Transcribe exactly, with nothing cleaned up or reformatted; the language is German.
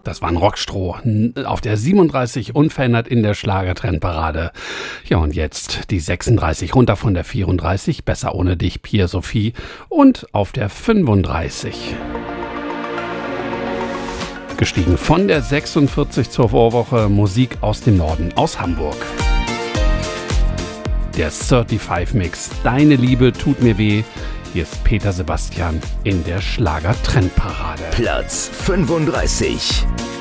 Das war ein Rockstroh auf der siebenunddreißig, unverändert in der Schlagertrendparade. Ja, und jetzt die sechsunddreißig, runter von der vierunddreißig, besser ohne dich, Pia Sophie, und auf der fünfunddreißig. Gestiegen von der sechsundvierzig zur Vorwoche, Musik aus dem Norden, aus Hamburg. Der fünfunddreißig Mix, Deine Liebe tut mir weh. Hier ist Peter Sebastian in der Schlagertrendparade. Platz fünfunddreißig.